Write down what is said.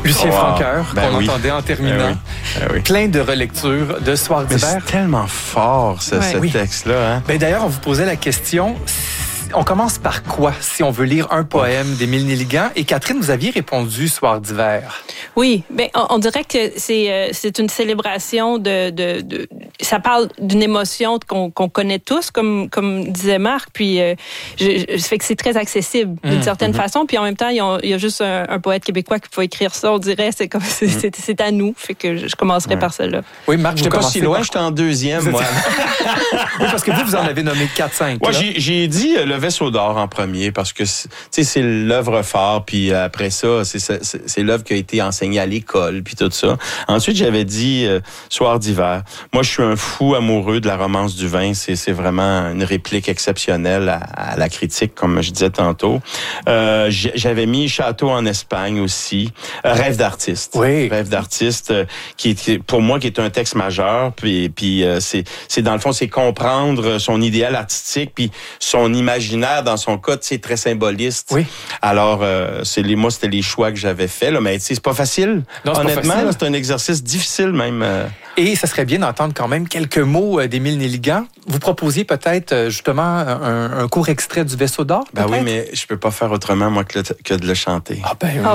Lucien Francoeur, qu'on oui. entendait en terminant. Oui. Plein de relectures de Soir d'hiver. C'est tellement fort, ce texte-là. Hein? D'ailleurs, on vous posait la question... On commence par quoi, si on veut lire un poème d'Émile Nelligan? Et Catherine, vous aviez répondu Soir d'hiver. Oui, on dirait que c'est une célébration de ça parle d'une émotion qu'on connaît tous, comme disait Marc, puis ça fait que c'est très accessible d'une certaine façon, puis en même temps, il y a juste un poète québécois qui peut écrire ça, on dirait, c'est à nous, fait que je commencerai par celle-là. Oui, Marc, j'étais pas si loin, j'étais en deuxième, moi. Oui, parce que vous en avez nommé 4-5. Moi, j'ai dit Le Vaisseau d'or en premier, parce que c'est l'œuvre phare, puis après ça, c'est l'œuvre qui a été enseignée à l'école, puis tout ça. Ensuite, j'avais dit Soir d'hiver. Moi, je suis un fou amoureux de la romance du vin. C'est vraiment une réplique exceptionnelle à la critique, comme je disais tantôt. J'avais mis Château en Espagne aussi. Rêve d'artiste. Oui. Rêve d'artiste, qui pour moi, qui est un texte majeur. Puis c'est dans le fond, c'est comprendre son idéal artistique, puis son imaginaire, dans son cas, c'est très symboliste. Oui. Alors, moi, c'était les choix que j'avais faits, là, mais c'est pas facile. Non, honnêtement, pas facile. C'est un exercice difficile même. Et ça serait bien d'entendre quand même quelques mots d'Émile Nelligan. Vous proposiez peut-être justement un court extrait du Vaisseau d'or, peut-être? Oui, mais je peux pas faire autrement, moi, que de le chanter.